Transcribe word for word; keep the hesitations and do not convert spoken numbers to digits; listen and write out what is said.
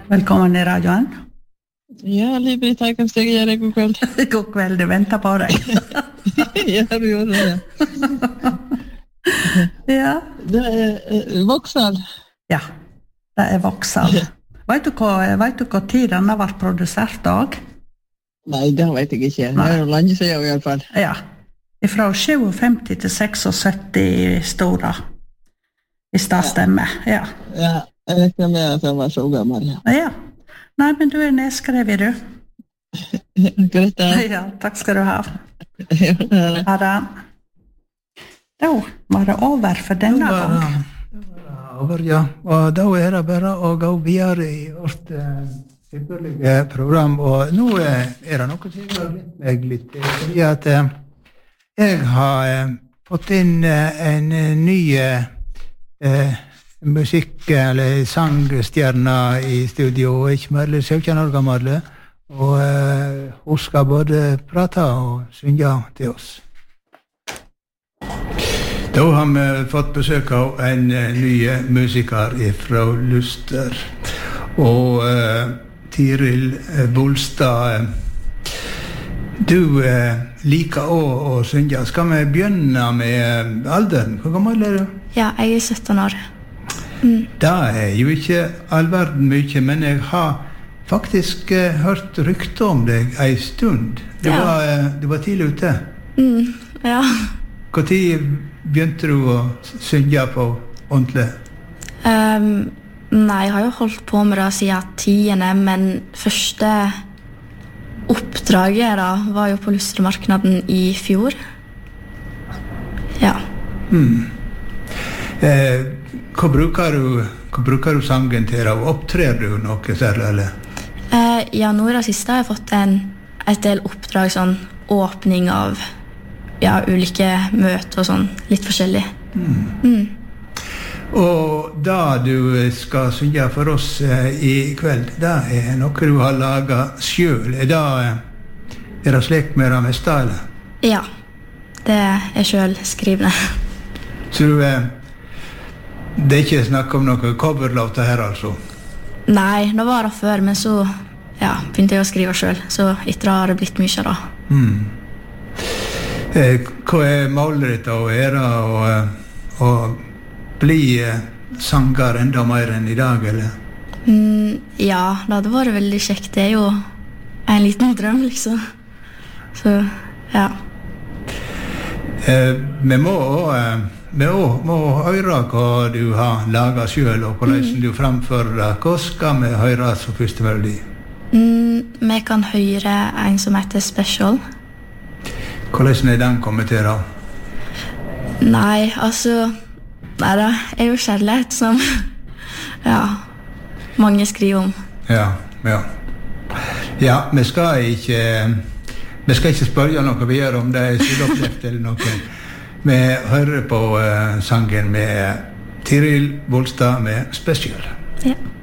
Velkommen i radioen. Ja, Liv-Britt, her kan jeg gjøre god kveld. God kveld, du venter på deg. Ja, du gjør det, ja. Ja. Det er Vauxhall. Ja, det er Vauxhall. Vet du hva, vet du hva tid den har vært produsert dag? Nei, det vet jeg ikke. Det er jo lenge siden i alle fall. Ja, fra femti til syttiseks store. Hvis det stemmer, ja. Ja, jeg rekner med at jeg var så gammel, ja. Ja. Nei, men du er nedskrevet, du. Greit, da. Ja, takk skal du ha. Ha det. Da var det over for denne gang. Over, ja. Og da er det bare å gå videre i vårt uh, ypperlige program. Og nå uh, er det noe som jeg har litt meg litt. Fordi at uh, jeg har uh, fått inn uh, en uh, ny uh, musikk- eller sangstjerne i studio. Ikke mer enn sytten år gammel. Og uh, hun skal både prate og synge til oss. Da har vi fått besøk av en uh, ny musiker fra Luster, og uh, Tiril uh, Bolstad. Uh, du uh, liker også å synge. Skal vi begynne med uh, alderen? Hvor gammel er du? Ja, jeg er sytten år. Mm. Det er jo ikke all verden mye, men jeg har faktisk uh, hørt rykte om deg en stund. Du, ja. var, uh, du var tidlig ute. Mm, ja. Hvor tid begynte du å synge på ordentlig? Um, nei, jeg har jo holdt på med det siden tiende, men første oppdraget da var jo på Lustermarknaden i fjor. Ja. Mm. Eh, hva, bruker du, hva bruker du sangen til? Og opptrer du noe særlig, eller? Uh, ja, nå i det siste har jeg fått en, et del oppdrag, sånn åpning av ja, ulike møter og sånn, litt forskjellig. Mm. Mm. Og da du skal synge for oss eh, i kveld, det er noe du har laget selv. Er det, er det slik med det meste, eller? Ja, det er selv skrivende. Så du, eh, det er ikke snakk om noen coverlåter her, altså? Nei, det var det før, men så ja, begynte jeg å skrive selv, så etter det har det blitt mye da. Mm. Eh, hva er målet ditt å være og, og bli sanger enda mer enn i dag, eller? Mm, ja, det hadde vært veldig kjekt. Det er jo en liten drøm, liksom. Så, ja. Eh, vi må eh, vi må, må høre hva du har laget selv, og hvordan mm. du fremfører det. Hva skal vi høre som første melodi? Mm, vi kan høre en som heter Special. Hvordan er den kommet til da? Nei, altså nei, det er jo kjærlighet som ja, mange skriver om. Ja, ja. Ja, vi skal ikke vi skal ikke spørre noe videre om det er selvopplevd eller noe. Vi hører på uh, sangen med Tiril Bolstad med Special. Ja.